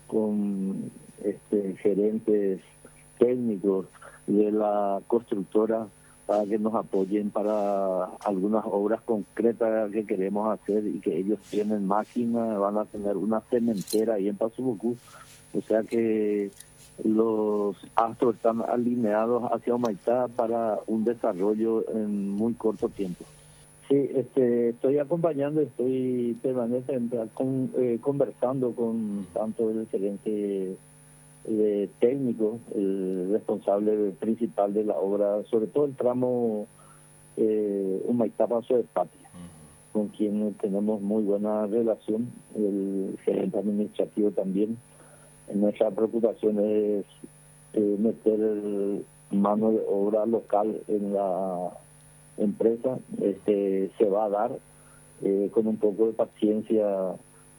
con gerentes técnicos de la constructora para que nos apoyen para algunas obras concretas que queremos hacer y que ellos tienen máquinas, van a tener una cementera ahí en Pasurucú. O sea que los astros están alineados hacia Humaitá para un desarrollo en muy corto tiempo. Sí, estoy acompañando, estoy permanentemente conversando con tanto el gerente técnico, el responsable principal de la obra, sobre todo el tramo Humaitá Paso de Patria, con quien tenemos muy buena relación, el gerente administrativo también. Nuestra preocupación es meter mano de obra local en la empresa. Se va a dar con un poco de paciencia.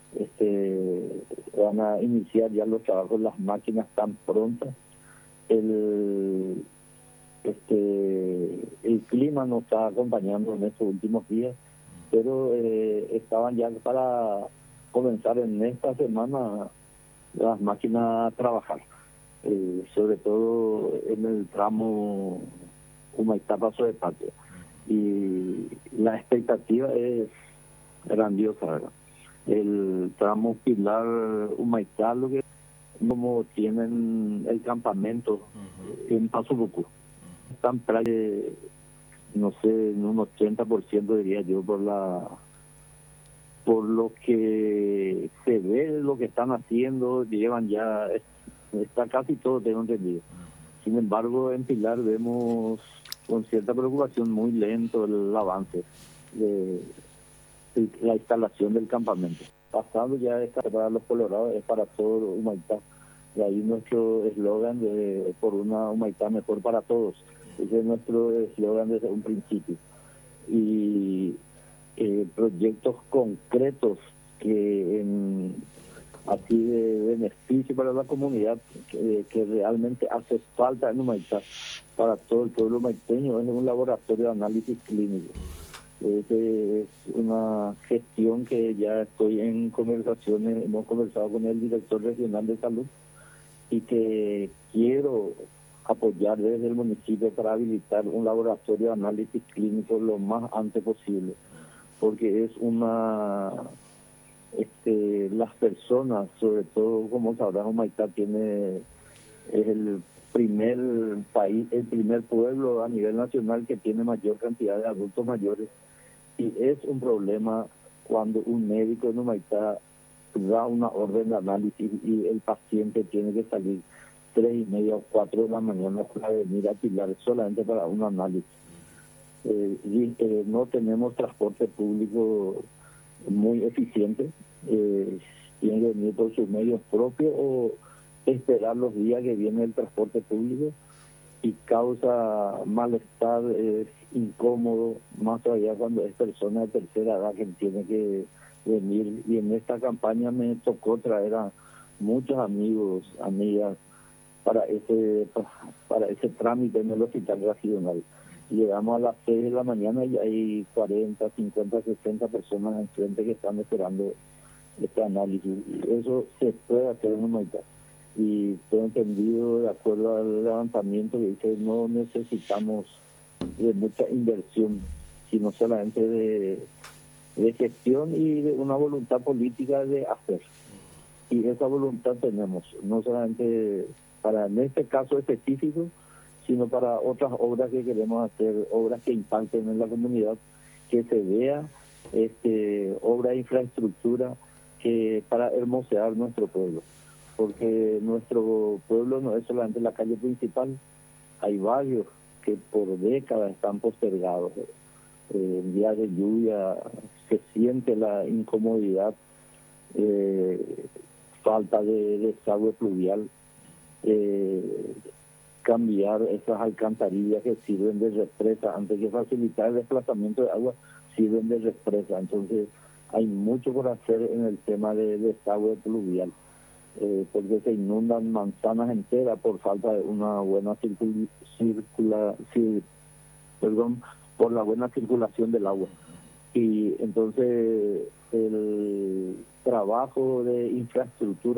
Van a iniciar ya los trabajos, las máquinas están prontas. El clima nos está acompañando en estos últimos días, pero estaban ya para comenzar en esta semana las máquinas a trabajar, sobre todo en el tramo Humaitá Paso de Patria. Y la expectativa es grandiosa, ¿verdad? El tramo Pilar Humaitá, lo que como tienen el campamento en Pasurucú, están no sé, en un 80% diría yo, por lo que se ve, lo que están haciendo, llevan ya, está casi todo, tengo entendido. Sin embargo, en Pilar vemos con cierta preocupación muy lento el avance de la instalación del campamento. Pasando ya esta para los colorados, es para todo Humaitá. Y ahí nuestro eslogan de por una Humaitá mejor para todos. Ese es nuestro eslogan desde un principio. Y proyectos concretos que así de beneficio para la comunidad que realmente hace falta en Humaitá para todo el pueblo humaiteño es un laboratorio de análisis clínico. Es una gestión que ya estoy en conversaciones, hemos conversado con el director regional de salud y que quiero apoyar desde el municipio para habilitar un laboratorio de análisis clínico lo más antes posible, porque es las personas, sobre todo como sabrán, Humaitá es el primer país, el primer pueblo a nivel nacional que tiene mayor cantidad de adultos mayores, y es un problema cuando un médico en Humaitá da una orden de análisis y el paciente tiene que salir 3:30 o 4 de la mañana para venir a Pilar solamente para un análisis. No tenemos transporte público muy eficiente, tienen que venir por sus medios propios o esperar los días que viene el transporte público, y causa malestar, es incómodo, más todavía cuando es persona de tercera edad que tiene que venir. Y en esta campaña me tocó traer a muchos amigos, amigas, para ese trámite en el hospital regional. Llegamos a las 6 de la mañana y hay 40, 50, 60 personas enfrente que están esperando este análisis. Y eso se puede hacer en Humaitá. Y tengo entendido, de acuerdo al levantamiento, que dice no necesitamos de mucha inversión, sino solamente de gestión y de una voluntad política de hacer. Y esa voluntad tenemos, no solamente para en este caso específico, sino para otras obras que queremos hacer, obras que impacten en la comunidad, que se vea obra de infraestructura que para hermosear nuestro pueblo. Porque nuestro pueblo no es solamente la calle principal, hay barrios que por décadas están postergados. En días de lluvia se siente la incomodidad, falta de desagüe pluvial, cambiar esas alcantarillas que sirven de represa, antes que facilitar el desplazamiento de agua, sirven de represa. Entonces hay mucho por hacer en el tema de desagüe pluvial, porque se inundan manzanas enteras por falta de una buena por la buena circulación del agua. Y entonces el trabajo de infraestructura